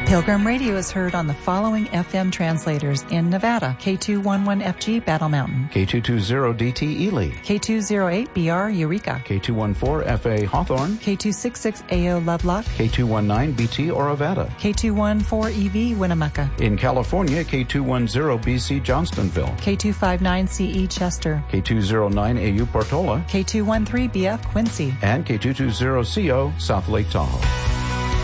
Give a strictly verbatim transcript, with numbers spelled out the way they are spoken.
Pilgrim Radio is heard on the following F M translators in Nevada: K two eleven F G Battle Mountain, K two twenty D T Ely, K two oh eight B R Eureka, K two fourteen F A Hawthorne, K two sixty-six A O Lovelock, K two nineteen B T Orovada, K two fourteen E V Winnemucca. In California, K two ten B C Johnstonville, K two fifty-nine C E Chester, K two oh nine A U Portola, K two thirteen B F Quincy, and K two twenty C O South Lake Tahoe.